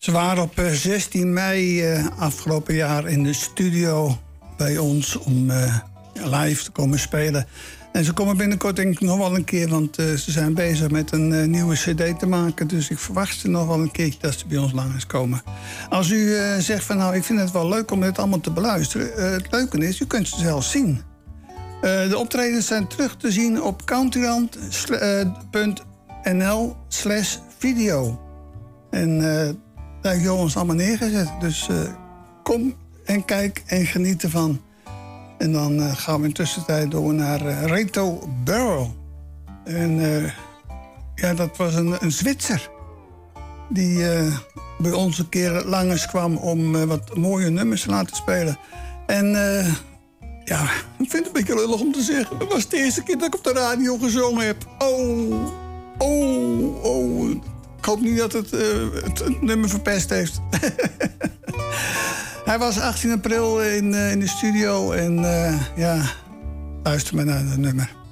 Ze waren op 16 mei afgelopen jaar in de studio bij ons om live te komen spelen. En ze komen binnenkort denk ik nog wel een keer, want ze zijn bezig met een nieuwe cd te maken. Dus ik verwacht ze nog wel een keertje dat ze bij ons langskomen. Als u zegt van nou, ik vind het wel leuk om dit allemaal te beluisteren. Het leuke is, u kunt ze zelf zien. De optredens zijn terug te zien op countryland.nl/video. En daar heeft Johan allemaal neergezet. Dus kom en kijk en geniet ervan. En dan gaan we in tussentijd door naar Reto Barrel. En ja, dat was een Zwitser. Die bij ons een keer langs kwam om wat mooie nummers te laten spelen. En ja, ik vind het een beetje lullig om te zeggen. Het was de eerste keer dat ik op de radio gezongen heb. Oh. Ik hoop niet dat het nummer verpest heeft. Hij was 18 april in de studio en ja, luister maar naar het nummer.